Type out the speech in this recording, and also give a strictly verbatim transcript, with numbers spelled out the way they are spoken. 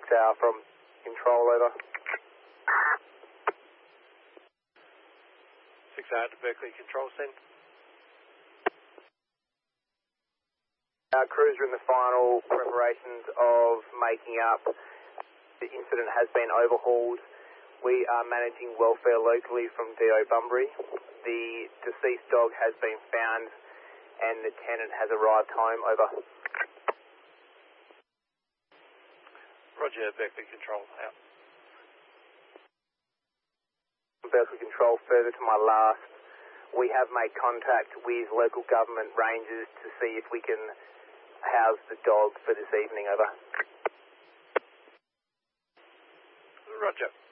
six hour from control, over. six hour to Berkeley control, send. Our crews are in the final preparations of making up. The incident has been overhauled. We are managing welfare locally from D O Bunbury. The deceased dog has been found and the tenant has arrived home, over. Roger, Berkeley control, out. Berkeley control, further to my last, we have made contact with local government rangers to see if we can house the dog for this evening, over. Roger.